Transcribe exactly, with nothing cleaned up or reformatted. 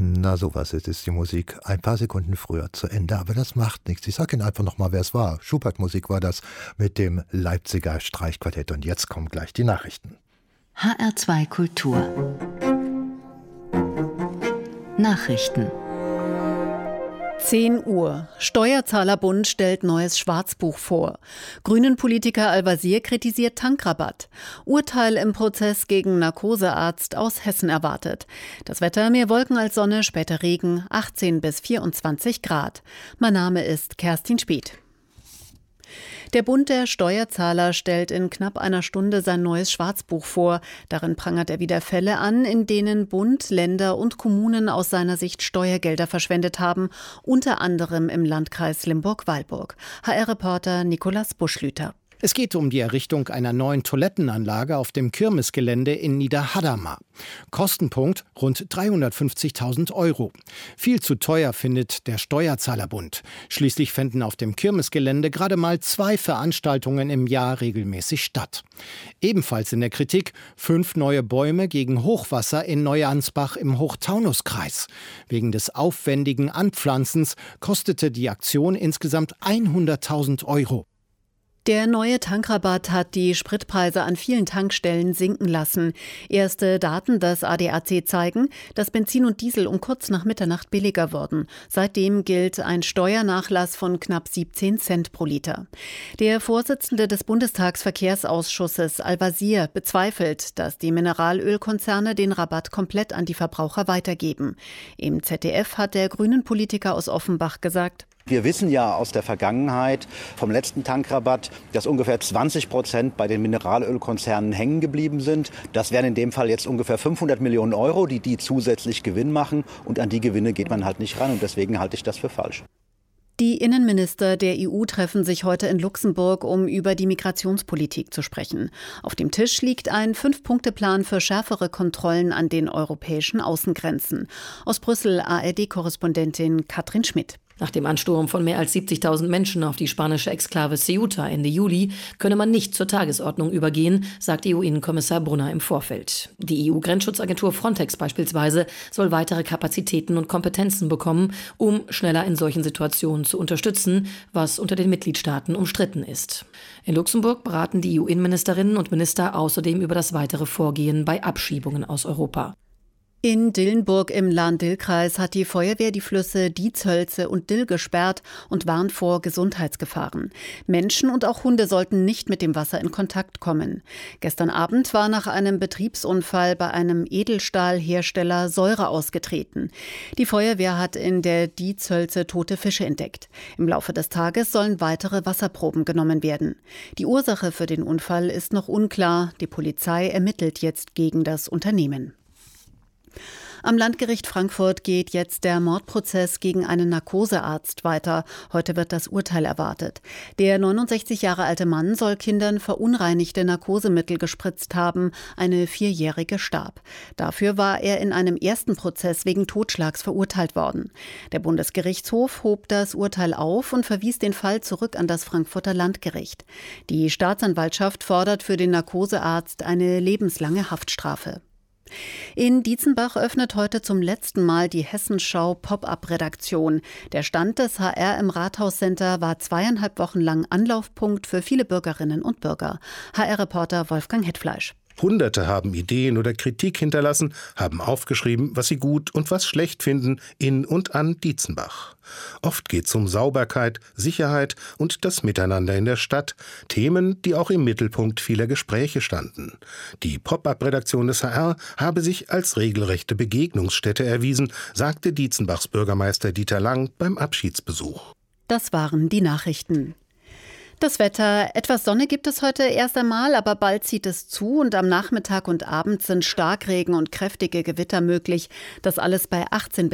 Na sowas, jetzt ist die Musik ein paar Sekunden früher zu Ende, aber das macht nichts. Ich sage Ihnen einfach nochmal, wer es war. Schubert-Musik war das mit dem Leipziger Streichquartett. Und jetzt kommen gleich die Nachrichten. H R zwei Kultur Nachrichten. zehn Uhr. Steuerzahlerbund stellt neues Schwarzbuch vor. Grünen-Politiker Al-Wazir kritisiert Tankrabatt. Urteil im Prozess gegen Narkosearzt aus Hessen erwartet. Das Wetter: mehr Wolken als Sonne, später Regen, achtzehn bis vierundzwanzig Grad. Mein Name ist Kerstin Spieth. Der Bund der Steuerzahler stellt in knapp einer Stunde sein neues Schwarzbuch vor. Darin prangert er wieder Fälle an, in denen Bund, Länder und Kommunen aus seiner Sicht Steuergelder verschwendet haben, unter anderem im Landkreis Limburg-Weilburg. H R-Reporter Nikolaus Buschlüter. Es geht um die Errichtung einer neuen Toilettenanlage auf dem Kirmesgelände in Niederhadamar. Kostenpunkt rund dreihundertfünfzigtausend Euro. Viel zu teuer, findet der Steuerzahlerbund. Schließlich fänden auf dem Kirmesgelände gerade mal zwei Veranstaltungen im Jahr regelmäßig statt. Ebenfalls in der Kritik fünf neue Bäume gegen Hochwasser in Neuansbach im Hochtaunuskreis. Wegen des aufwendigen Anpflanzens kostete die Aktion insgesamt hunderttausend Euro. Der neue Tankrabatt hat die Spritpreise an vielen Tankstellen sinken lassen. Erste Daten des A D A C zeigen, dass Benzin und Diesel um kurz nach Mitternacht billiger wurden. Seitdem gilt ein Steuernachlass von knapp siebzehn Cent pro Liter. Der Vorsitzende des Bundestagsverkehrsausschusses Al-Wazir bezweifelt, dass die Mineralölkonzerne den Rabatt komplett an die Verbraucher weitergeben. Im Z D F hat der Grünen-Politiker aus Offenbach gesagt: Wir wissen ja aus der Vergangenheit vom letzten Tankrabatt, dass ungefähr zwanzig Prozent bei den Mineralölkonzernen hängen geblieben sind. Das wären in dem Fall jetzt ungefähr fünfhundert Millionen Euro, die die zusätzlich Gewinn machen. Und an die Gewinne geht man halt nicht ran. Und deswegen halte ich das für falsch. Die Innenminister der E U treffen sich heute in Luxemburg, um über die Migrationspolitik zu sprechen. Auf dem Tisch liegt ein Fünf-Punkte-Plan für schärfere Kontrollen an den europäischen Außengrenzen. Aus Brüssel A R D-Korrespondentin Katrin Schmidt. Nach dem Ansturm von mehr als siebzigtausend Menschen auf die spanische Exklave Ceuta Ende Juli könne man nicht zur Tagesordnung übergehen, sagt E U-Innenkommissar Brunner im Vorfeld. Die E U-Grenzschutzagentur Frontex beispielsweise soll weitere Kapazitäten und Kompetenzen bekommen, um schneller in solchen Situationen zu unterstützen, was unter den Mitgliedstaaten umstritten ist. In Luxemburg beraten die E U-Innenministerinnen und Minister außerdem über das weitere Vorgehen bei Abschiebungen aus Europa. In Dillenburg im Lahn-Dill-Kreis hat die Feuerwehr die Flüsse Dietshölze und Dill gesperrt und warnt vor Gesundheitsgefahren. Menschen und auch Hunde sollten nicht mit dem Wasser in Kontakt kommen. Gestern Abend war nach einem Betriebsunfall bei einem Edelstahlhersteller Säure ausgetreten. Die Feuerwehr hat in der Dietshölze tote Fische entdeckt. Im Laufe des Tages sollen weitere Wasserproben genommen werden. Die Ursache für den Unfall ist noch unklar. Die Polizei ermittelt jetzt gegen das Unternehmen. Am Landgericht Frankfurt geht jetzt der Mordprozess gegen einen Narkosearzt weiter. Heute wird das Urteil erwartet. Der neunundsechzig Jahre alte Mann soll Kindern verunreinigte Narkosemittel gespritzt haben. Eine Vierjährige starb. Dafür war er in einem ersten Prozess wegen Totschlags verurteilt worden. Der Bundesgerichtshof hob das Urteil auf und verwies den Fall zurück an das Frankfurter Landgericht. Die Staatsanwaltschaft fordert für den Narkosearzt eine lebenslange Haftstrafe. In Dietzenbach öffnet heute zum letzten Mal die Hessenschau Pop-up-Redaktion. Der Stand des H R im Rathauscenter war zweieinhalb Wochen lang Anlaufpunkt für viele Bürgerinnen und Bürger. H R-Reporter Wolfgang Hetfleisch. Hunderte haben Ideen oder Kritik hinterlassen, haben aufgeschrieben, was sie gut und was schlecht finden in und an Dietzenbach. Oft geht es um Sauberkeit, Sicherheit und das Miteinander in der Stadt, Themen, die auch im Mittelpunkt vieler Gespräche standen. Die Pop-up-Redaktion des H R habe sich als regelrechte Begegnungsstätte erwiesen, sagte Dietzenbachs Bürgermeister Dieter Lang beim Abschiedsbesuch. Das waren die Nachrichten. Das Wetter: Etwas Sonne gibt es heute erst einmal, aber bald zieht es zu und am Nachmittag und Abend sind Starkregen und kräftige Gewitter möglich. Das alles bei achtzehn